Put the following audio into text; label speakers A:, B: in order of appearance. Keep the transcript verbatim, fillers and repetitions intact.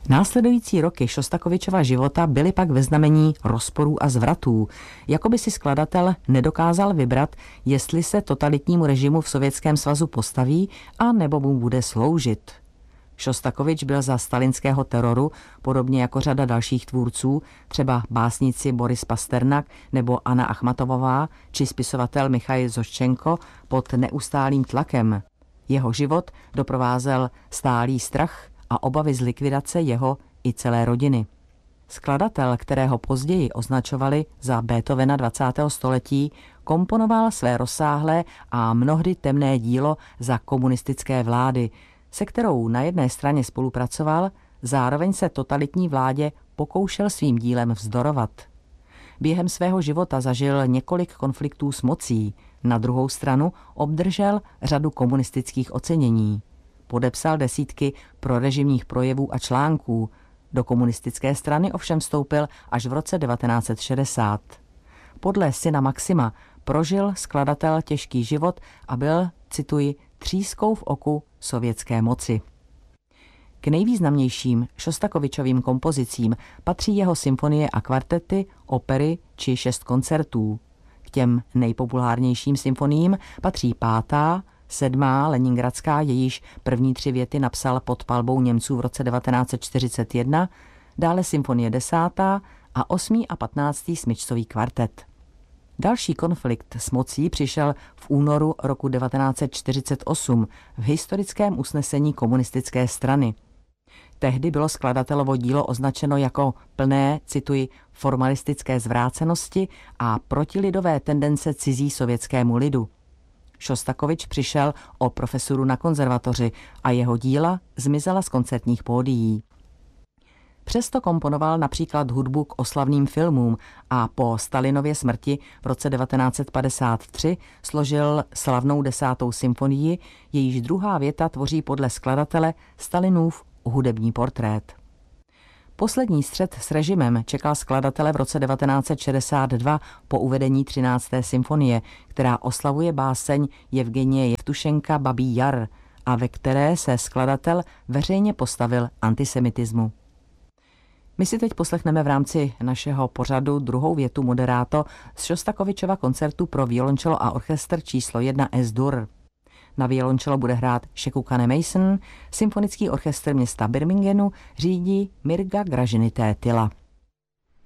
A: Následující roky Šostakovičova života byly pak ve znamení rozporů a zvratů, jako by si skladatel nedokázal vybrat, jestli se totalitnímu režimu v Sovětském svazu postaví a nebo mu bude sloužit. Šostakovič byl za stalinského teroru, podobně jako řada dalších tvůrců, třeba básníci Boris Pasternak nebo Anna Achmatovová či spisovatel Michail Zoščenko, pod neustálým tlakem. Jeho život doprovázel stálý strach a obavy z likvidace jeho i celé rodiny. Skladatel, kterého později označovali za Beethovena dvacátého století, komponoval své rozsáhlé a mnohdy temné dílo za komunistické vlády, se kterou na jedné straně spolupracoval, zároveň se totalitní vládě pokoušel svým dílem vzdorovat. Během svého života zažil několik konfliktů s mocí, na druhou stranu obdržel řadu komunistických ocenění. Podepsal desítky prorežimních projevů a článků. Do komunistické strany ovšem vstoupil až v roce devatenáct set šedesát. Podle syna Maxima prožil skladatel těžký život a byl, cituji, třískou v oku sovětské moci. K nejvýznamnějším Šostakovičovým kompozicím patří jeho symfonie a kvartety, opery či šest koncertů. K těm nejpopulárnějším symfoniím patří pátá, sedmá leningradská, jejíž první tři věty napsal pod palbou Němců v roce devatenáct set čtyřicet jedna, dále symfonie desátá a osmý a patnáctý smyčcový kvartet. Další konflikt s mocí přišel v únoru roku devatenáct set čtyřicet osm v historickém usnesení komunistické strany. Tehdy bylo skladatelovo dílo označeno jako plné, cituji, formalistické zvrácenosti a protilidové tendence cizí sovětskému lidu. Šostakovič přišel o profesuru na konzervatoři a jeho díla zmizela z koncertních pódií. Přesto komponoval například hudbu k oslavným filmům a po Stalinově smrti v roce devatenáct set padesát tři složil slavnou desátou symfonii, jejíž druhá věta tvoří podle skladatele Stalinův hudební portrét. Poslední střet s režimem čekal skladatele v roce devatenáct set šedesát dva po uvedení třinácté symfonie, která oslavuje báseň Jevgenie Jevtušenka Babí jar a ve které se skladatel veřejně postavil antisemitismu. My si teď poslechneme v rámci našeho pořadu druhou větu moderato z Šostakovičova koncertu pro violončelo a orchestr číslo jedna S-dur. Na violončelo bude hrát Shekukane Mason, symfonický orchestr města Birminghamu řídí Mirga Gražinité Tila.